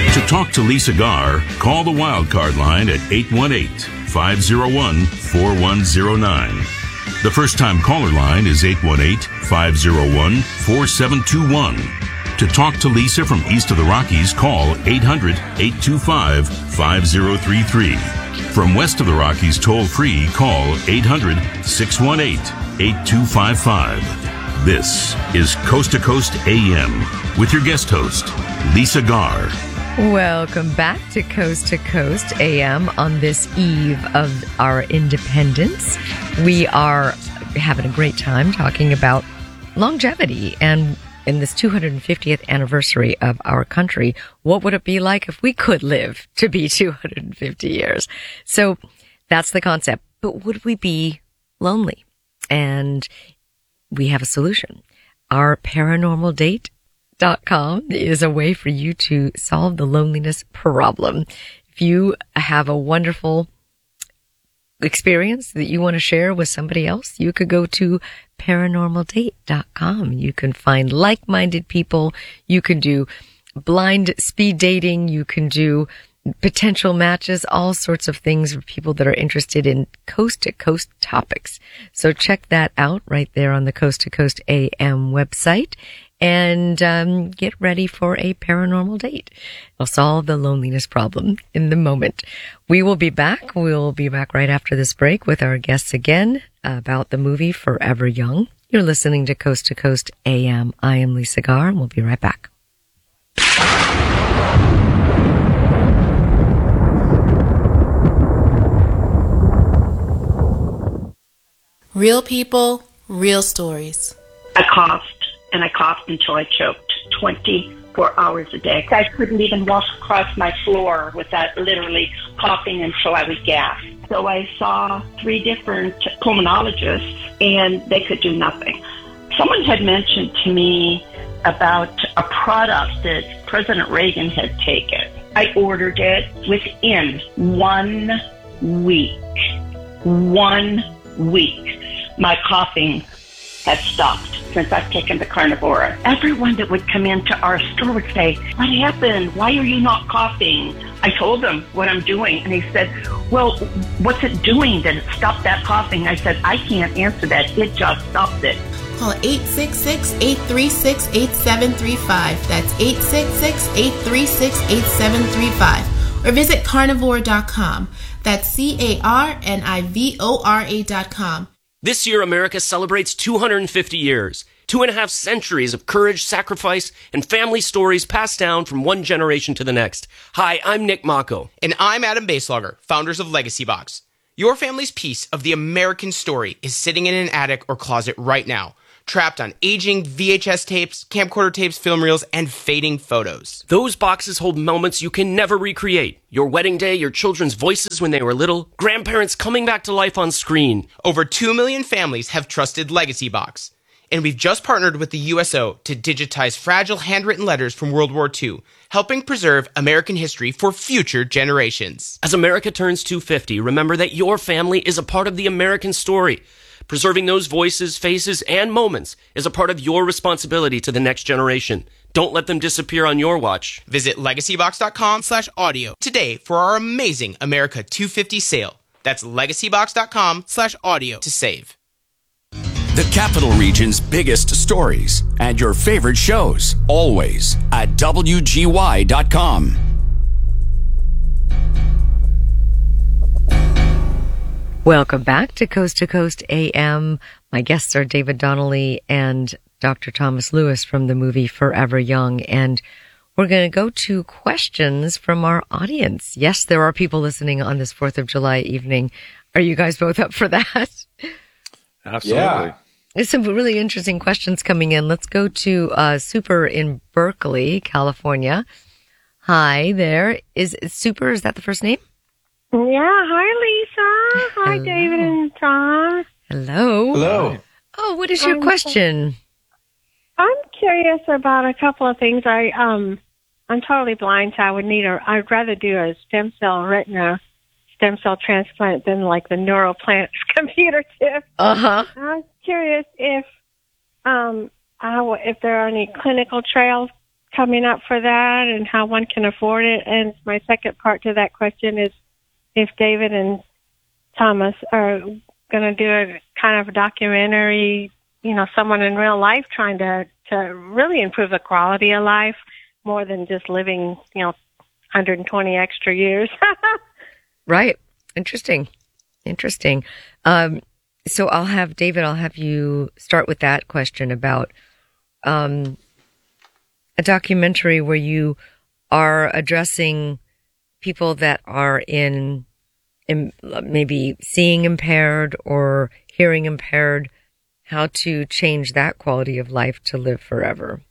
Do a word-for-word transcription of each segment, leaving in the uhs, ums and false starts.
To talk to Lisa Garr, call the Wildcard line at eight one eight, five oh one, four one oh nine. The first-time caller line is eight one eight, five oh one, four seven two one. To talk to Lisa from east of the Rockies, call eight hundred, eight two five, five oh three three. From west of the Rockies, toll-free, call eight hundred, six one eight, eight two five five. This is Coast to Coast A M with your guest host, Lisa Garr. Welcome back to Coast to Coast A M on this eve of our independence. We are having a great time talking about longevity, and in this two hundred fiftieth anniversary of our country, what would it be like if we could live to be two hundred fifty years? So that's the concept. But would we be lonely? And we have a solution. Our paranormal date dot com is a way for you to solve the loneliness problem. If you have a wonderful experience that you want to share with somebody else, you could go to paranormal date dot com. You can find like-minded people. You can do blind speed dating. You can do potential matches, all sorts of things for people that are interested in coast-to-coast topics. So check that out right there on the Coast to Coast A M website. And um, get ready for a paranormal date. It'll solve the loneliness problem in the moment. We will be back. We'll be back right after this break with our guests again about the movie Forever Young. You're listening to Coast to Coast A M. I am Lisa Garr, and we'll be right back. Real people, real stories. I coughed, and I coughed until I choked twenty-four hours a day. I couldn't even walk across my floor without literally coughing until I would gasp. So I saw three different pulmonologists, and they could do nothing. Someone had mentioned to me about a product that President Reagan had taken. I ordered it within one week. One week. My coughing had stopped since I've taken the Carnivora. Everyone that would come into our store would say, "What happened? Why are you not coughing?" I told them what I'm doing, and they said, "Well, what's it doing that it stopped that coughing?" I said, "I can't answer that. It just stopped it." Call eight six six, eight three six, eight seven three five. That's eight six six, eight three six, eight seven three five. Or visit carnivore dot com. That's C A R N I V O R A dot com. This year, America celebrates two hundred fifty years, two and a half centuries of courage, sacrifice, and family stories passed down from one generation to the next. Hi, I'm Nick Mako. And I'm Adam Baselogger, founders of Legacy Box. Your family's piece of the American story is sitting in an attic or closet right now, trapped on aging V H S tapes, camcorder tapes, film reels, and fading photos. Those boxes hold moments you can never recreate. Your wedding day, your children's voices when they were little, grandparents coming back to life on screen. Over two million families have trusted Legacy Box. And we've just partnered with the U S O to digitize fragile handwritten letters from World War Two, helping preserve American history for future generations. As America turns two hundred fifty, remember that your family is a part of the American story. Preserving those voices, faces, and moments is a part of your responsibility to the next generation. Don't let them disappear on your watch. Visit legacy box dot com slash audio today for our amazing America two fifty sale. That's legacy box dot com slash audio to save. The Capital Region's biggest stories and your favorite shows, always at W G Y dot com. Welcome back to Coast to Coast A M. My guests are David Donnelly and Doctor Thomas Lewis from the movie Forever Young. And we're going to go to questions from our audience. Yes, there are people listening on this fourth of July evening. Are you guys both up for that? Absolutely. Yeah. There's some really interesting questions coming in. Let's go to uh, Super in Berkeley, California. Hi there. Is, is Super, is that the first name? Yeah, hi, Lisa. Hi, Hello. David and Tom. Hello. Hello. Oh, what is your Um, question? I'm curious about a couple of things. I um, I'm totally blind, so I would need a. I'd rather do a stem cell retina stem cell transplant than like the Neuroplants computer chip. Uh huh. I was curious if um, I w- if there are any clinical trials coming up for that and how one can afford it? And my second part to that question is if David and Thomas are going to do a kind of a documentary, you know, someone in real life trying to, to really improve the quality of life more than just living, you know, one hundred twenty extra years. Right. Interesting. Interesting. Um, so I'll have, David, I'll have you start with that question about um, a documentary where you are addressing people that are in, in maybe seeing impaired or hearing impaired, how to change that quality of life to live forever.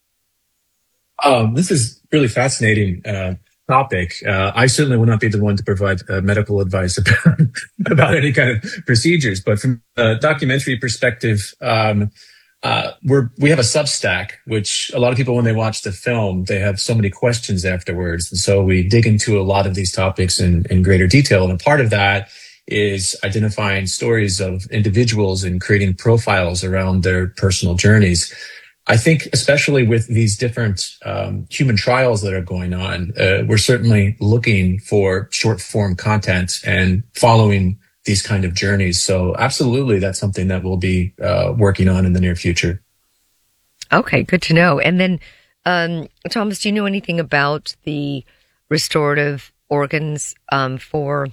Um, this is really fascinating uh, topic. Uh, I certainly will not be the one to provide uh, medical advice about, about any kind of procedures, but from a documentary perspective, um, uh, we're, we have a Substack, which a lot of people, when they watch the film, they have so many questions afterwards. And so we dig into a lot of these topics in, in greater detail. And a part of that is identifying stories of individuals and creating profiles around their personal journeys. I think especially with these different um, human trials that are going on, uh, we're certainly looking for short form content and following these kind of journeys. So absolutely, that's something that we'll be uh, working on in the near future. Okay, good to know. And then, um, Thomas, do you know anything about the restorative organs um, for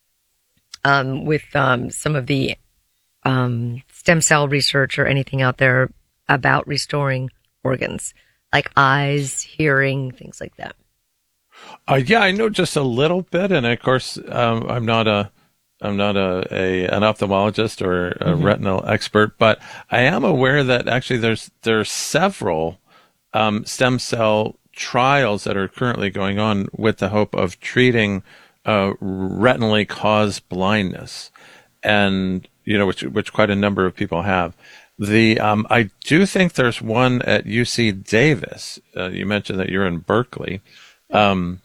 um, with um, some of the um, stem cell research or anything out there about restoring organs like eyes, hearing, things like that? Uh, yeah, I know just a little bit, and of course, um, I'm not a, I'm not a, a an ophthalmologist or a mm-hmm. retinal expert, but I am aware that actually there's there's several um, stem cell trials that are currently going on with the hope of treating uh, retinally caused blindness, and you know, which which quite a number of people have. The um, I do think there's one at U C Davis. Uh, you mentioned that you're in Berkeley. Um,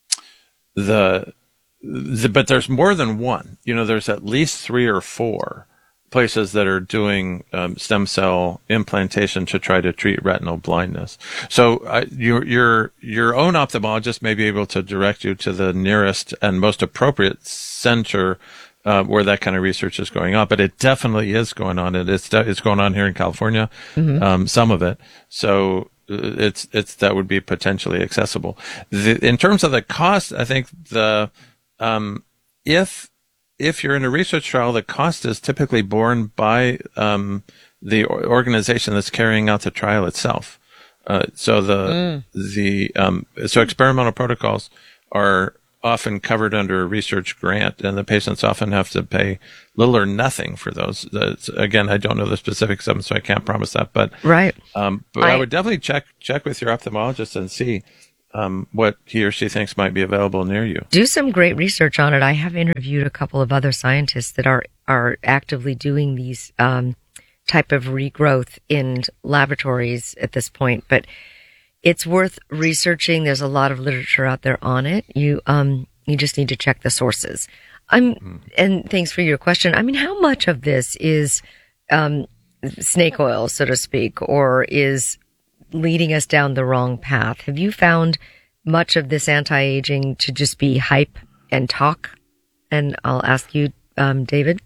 the, the but there's more than one. You know, there's at least three or four places that are doing um, stem cell implantation to try to treat retinal blindness. So uh, your your your own ophthalmologist may be able to direct you to the nearest and most appropriate center Uh, where that kind of research is going on, but it definitely is going on. It, it's it's going on here in California, mm-hmm. um, some of it. So it's it's that would be potentially accessible. The, in terms of the cost, I think the um, if if you're in a research trial, the cost is typically borne by um, the organization that's carrying out the trial itself. Uh, so the mm. the um, so experimental protocols are often covered under a research grant, and the patients often have to pay little or nothing for those. That's, again, I don't know the specifics of them, so I can't promise that. But right, um, but I, I would definitely check check with your ophthalmologist and see um, what he or she thinks might be available near you. Do some great research on it. I have interviewed a couple of other scientists that are are actively doing these um, type of regrowth in laboratories at this point, but it's worth researching. There's a lot of literature out there on it. You um you just need to check the sources. I'm mm. and thanks for your question. I mean, how much of this is um snake oil, so to speak, or is leading us down the wrong path? Have you found much of this anti-aging to just be hype and talk? And I'll ask you, um, David.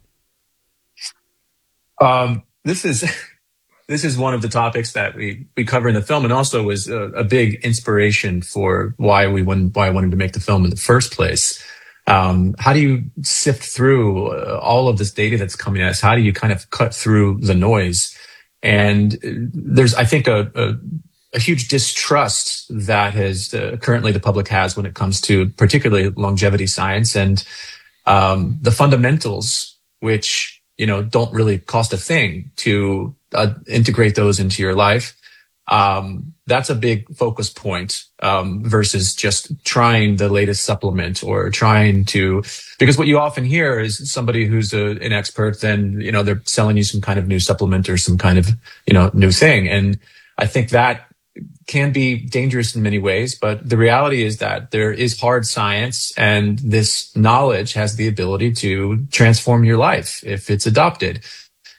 Um, this is. This is one of the topics that we, we cover in the film, and also was a, a big inspiration for why we went, why I wanted to make the film in the first place. Um, how do you sift through uh, all of this data that's coming at us? How do you kind of cut through the noise? And there's, I think, a, a, a huge distrust that has uh, currently the public has when it comes to particularly longevity science and um, the fundamentals, which you know don't really cost a thing to Uh, integrate those into your life. Um, that's a big focus point, um, versus just trying the latest supplement or trying to, because what you often hear is somebody who's a, an expert, then, you know, they're selling you some kind of new supplement or some kind of, you know, new thing. And I think that can be dangerous in many ways, but the reality is that there is hard science, and this knowledge has the ability to transform your life if it's adopted.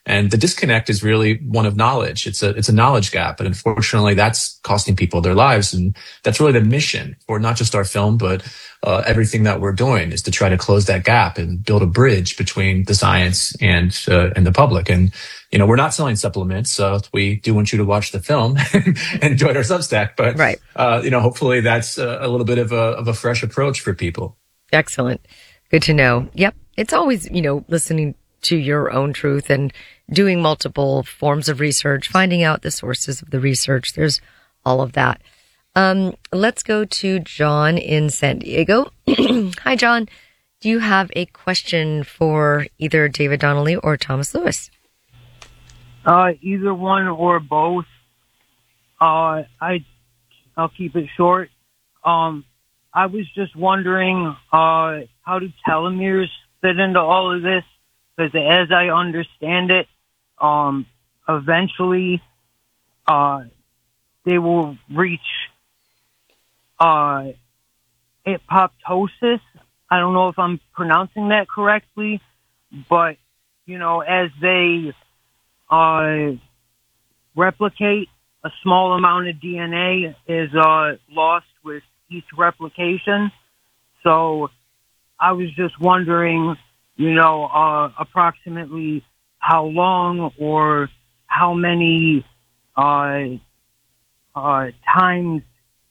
And the disconnect is really one of knowledge. It's a, it's a knowledge gap. And unfortunately, that's costing people their lives. And that's really the mission for not just our film, but uh, everything that we're doing is to try to close that gap and build a bridge between the science and, uh, and the public. And, you know, we're not selling supplements. So we do want you to watch the film and join our Substack. But, right. uh, you know, hopefully that's a, a little bit of a, of a fresh approach for people. Excellent. Good to know. Yep. It's always, you know, listening to your own truth and doing multiple forms of research, finding out the sources of the research. There's all of that. Um, let's go to John in San Diego. Hi, John. Do you have a question for either David Donnelly or Thomas Lewis? Uh, either one or both. Uh, I, I'll keep it short. Um, I was just wondering, uh, how do telomeres fit into all of this? Because as I understand it, um, eventually, uh, they will reach, uh, apoptosis. I don't know if I'm pronouncing that correctly, but, you know, as they, uh, replicate, a small amount of D N A is, uh, lost with each replication. So I was just wondering, you know, uh, approximately how long or how many uh, uh, times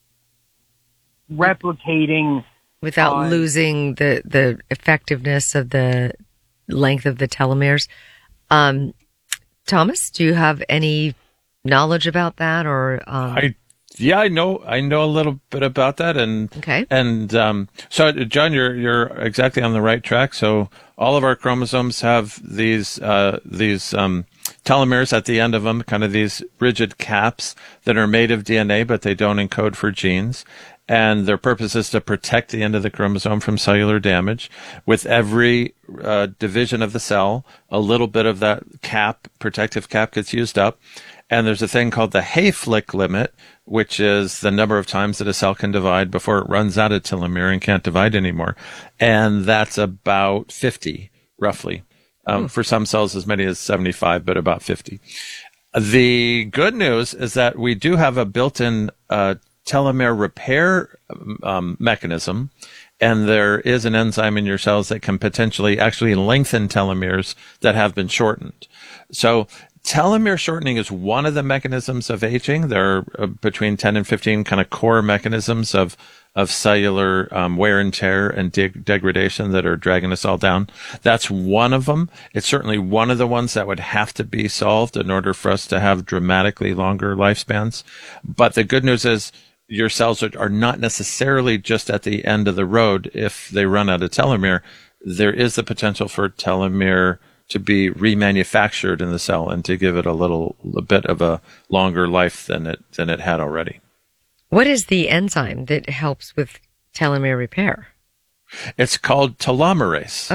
replicating without uh, losing the, the effectiveness of the length of the telomeres. Um, Thomas, do you have any knowledge about that, or um... I Yeah, I know. I know a little bit about that, and okay. And um, so, John, you're you're exactly on the right track. So, all of our chromosomes have these uh, these um, telomeres at the end of them, kind of these rigid caps that are made of D N A, but they don't encode for genes. And their purpose is to protect the end of the chromosome from cellular damage. With every uh, division of the cell, a little bit of that cap, protective cap, gets used up. And there's a thing called the Hayflick limit, which is the number of times that a cell can divide before it runs out of telomere and can't divide anymore. And that's about fifty, roughly. Um, for some cells, as many as seventy-five, but about fifty. The good news is that we do have a built-in uh, telomere repair um, mechanism. And there is an enzyme in your cells that can potentially actually lengthen telomeres that have been shortened. So telomere shortening is one of the mechanisms of aging. There are uh, between ten and fifteen kind of core mechanisms of of cellular um, wear and tear and de- degradation that are dragging us all down. That's one of them. It's certainly one of the ones that would have to be solved in order for us to have dramatically longer lifespans. But the good news is your cells are, are not necessarily just at the end of the road if they run out of telomere. There is the potential for telomere to be remanufactured in the cell and to give it a little a bit of a longer life than it than it had already. What is the enzyme that helps with telomere repair? It's called telomerase.